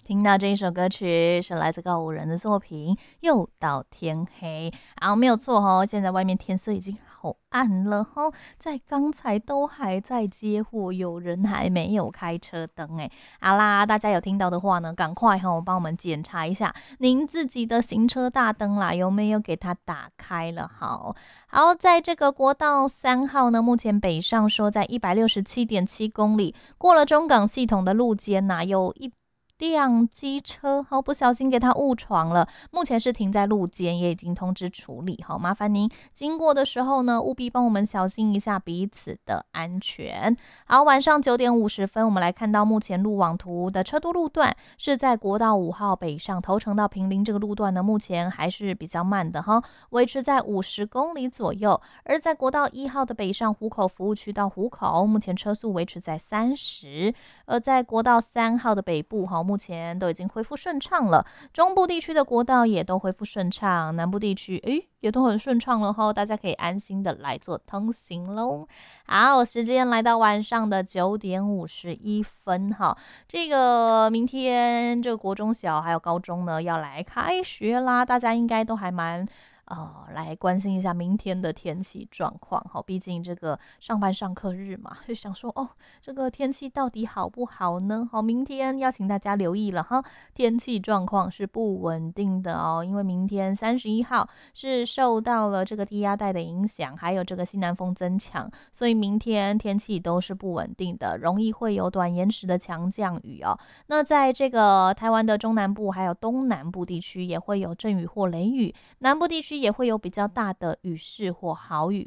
听到这一首歌曲是来自告五人的作品《又到天黑》没有错哦，现在外面天色已经好暗了哦，在刚才都还在接货，有人还没有开车灯哎。好啦，大家有听到的话呢，赶快帮我们检查一下您自己的行车大灯啦，有没有给它打开了。好，在这个国道3号呢，目前北上说在167.7公里，过了中港系统的路肩有一辆机车不小心给它误闯了，目前是停在路肩，也已经通知处理。麻烦您经过的时候呢，务必帮我们小心一下彼此的安全。好，晚上9点50分，我们来看到目前路网图的车多路段是在国道5号北上头城到坪林这个路段呢，目前还是比较慢的维持在50公里左右。而在国道1号的北上湖口服务区到湖口，目前车速维持在30。而在国道3号的北部目前都已经恢复顺畅了，中部地区的国道也都恢复顺畅，南部地区也都很顺畅了大家可以安心的来做通行咯。好，时间来到晚上的9点51分这个明天这个国中小还有高中呢要来开学啦，大家应该都还蛮来关心一下明天的天气状况毕竟这个上班上课日嘛，就想说这个天气到底好不好呢？明天要请大家留意了天气状况是不稳定的因为明天31号是受到了这个低压带的影响，还有这个西南风增强，所以明天天气都是不稳定的，容易会有短延时的强降雨那在这个台湾的中南部还有东南部地区也会有阵雨或雷雨，南部地区也会有比较大的雨势或豪雨